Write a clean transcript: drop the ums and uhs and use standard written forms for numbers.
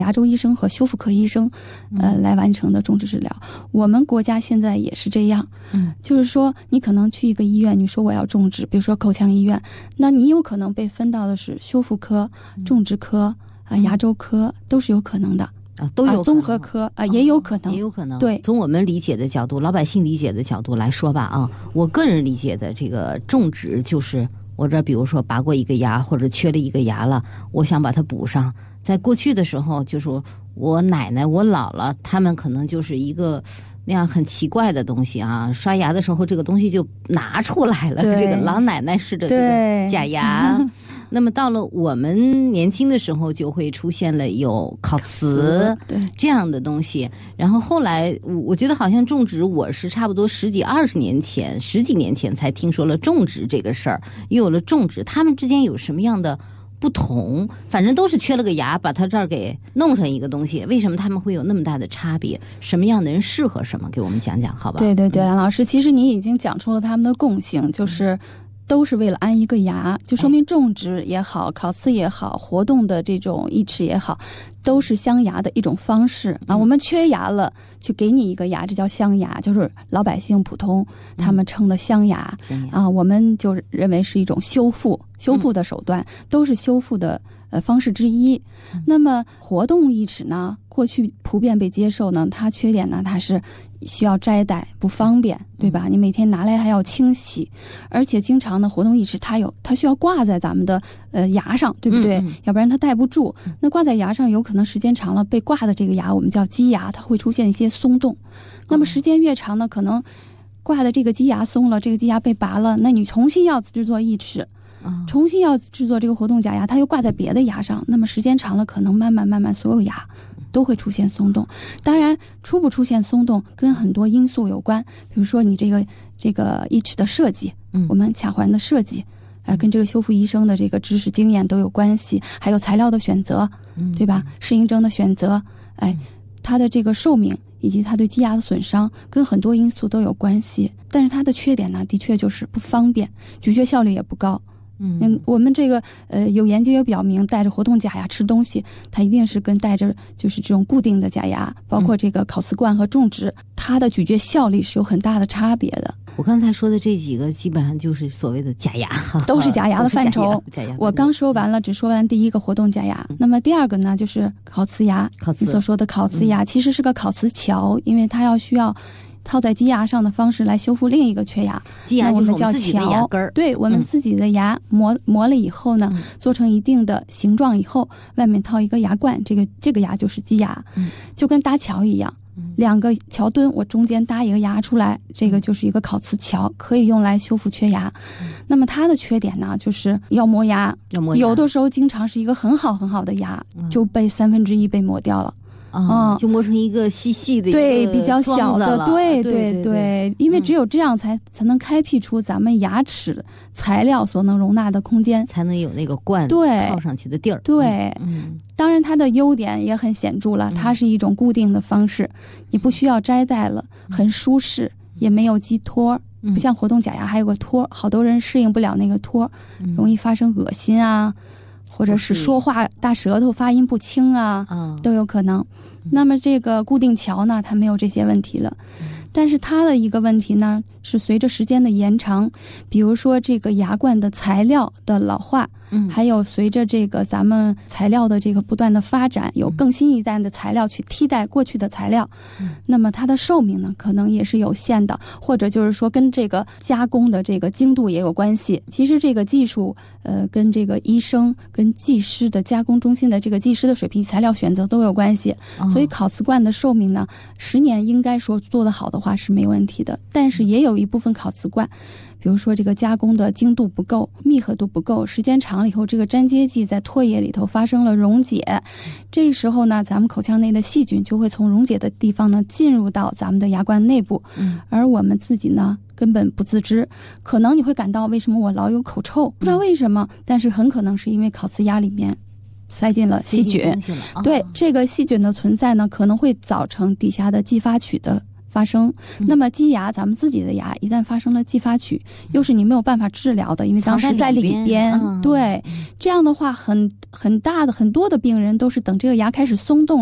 牙周医生和修复科医生来完成的种植治疗。我们国家现在也是这样，就是说你可能去一个医院，你说我要种植，比如说口腔医院，那你有可能被分到的是修复科、种植科牙周科，都是有可能的。 都有综合科也有可能， 也有可能。 对， 从我们理解的角度，老百姓理解的角度来说吧，我个人理解的这个种植就是我这比如说拔过一个牙或者缺了一个牙了，我想把它补上。在过去的时候，就是我奶奶、我姥姥他们可能就是一个那样很奇怪的东西啊，刷牙的时候这个东西就拿出来了，这个老奶奶式的这个假牙。那么到了我们年轻的时候，就会出现了有烤瓷这样的东西。然后后来我觉得好像种植，我是差不多十几年前才听说了种植这个事儿，又有了种植，他们之间有什么样的不同？反正都是缺了个牙，把它这儿给弄上一个东西，为什么他们会有那么大的差别？什么样的人适合什么？给我们讲讲好吧？ 对对对，老师，其实你已经讲出了他们的共性，就是都是为了安一个牙，就说明种植也好，烤瓷也好，活动的这种义齿也好，都是镶牙的一种方式啊。我们缺牙了，去给你一个牙，这叫镶牙，就是老百姓普通他们称的镶牙啊。我们就认为是一种修复的手段，都是修复的方式之一。那么活动义齿呢，过去普遍被接受呢，它缺点呢，它是需要摘戴，不方便，对吧？你每天拿来还要清洗，而且经常的活动义齿它需要挂在咱们的牙上，对不对？要不然它戴不住。那挂在牙上，有可能时间长了，被挂的这个牙我们叫基牙，它会出现一些松动。那么时间越长呢，可能挂的这个基牙松了，这个基牙被拔了，那你重新要制作义齿，重新要制作这个活动假牙，它又挂在别的牙上，那么时间长了，可能慢慢所有牙都会出现松动。当然出不出现松动跟很多因素有关，比如说你这个义齿的设计，我们卡环的设计跟这个修复医生的这个知识经验都有关系，还有材料的选择，对吧？适应症的选择，它的这个寿命以及它对基牙的损伤跟很多因素都有关系。但是它的缺点呢，的确就是不方便，咀嚼效率也不高。我们这个有研究也表明，戴着活动假牙吃东西，它一定是跟戴着就是这种固定的假牙，包括这个烤瓷冠和种植，它的咀嚼效率是有很大的差别的。 我刚才说的这几个基本上就是所谓的假牙， 都是假牙的范畴。我刚说完了，只说完第一个活动假牙。那么第二个呢，就是烤瓷牙。你所说的烤瓷牙其实是个烤瓷桥，因为它需要套在基牙上的方式来修复另一个缺牙。 基牙就是我们自己的牙根儿， 对，我们自己的牙磨了以后呢，做成一定的形状以后，外面套一个牙冠，这个牙就是基牙，就跟搭桥一样。两个桥墩，我中间搭一个牙出来，这个就是一个烤瓷桥，可以用来修复缺牙。那么它的缺点呢，就是要磨牙，有的时候经常是一个很好的牙，就被1/3被磨掉了。 就磨成一个细细的， 对，比较小的，对，因为只有这样才能开辟出咱们牙齿材料所能容纳的空间， 才能有那个冠套上去的地儿。 对，当然它的优点也很显著了，它是一种固定的方式，你不需要摘戴了，很舒适，也没有积托，不像活动假牙还有个托，好多人适应不了那个托，容易发生恶心啊。或者是说话大舌头发音不清啊，都有可能。那么这个固定桥呢，它没有这些问题了。但是它的一个问题呢，是随着时间的延长，比如说这个牙冠的材料的老化，还有随着这个咱们材料的这个不断的发展，有更新一代的材料去替代过去的材料，那么它的寿命呢，可能也是有限的，或者就是说跟这个加工的这个精度也有关系。其实这个技术，跟这个医生跟技师的加工中心的这个技师的水平材料选择都有关系。所以烤瓷冠的寿命呢，10年应该说做得好的话是没问题的，但是也有一部分烤瓷冠，比如说这个加工的精度不够，密合度不够，时间长了以后，这个粘接剂在唾液里头发生了溶解，这时候呢，咱们口腔内的细菌就会从溶解的地方呢进入到咱们的牙冠内部，而我们自己呢根本不自知。可能你会感到为什么我老有口臭，不知道为什么，但是很可能是因为烤瓷牙里面塞进了细菌。对，这个细菌的存在呢，可能会造成底下的继发曲的发生。那么积牙，咱们自己的牙一旦发生了继发龋，又是你没有办法治疗的，因为当时在里边，对，这样的话很多的病人都是等这个牙开始松动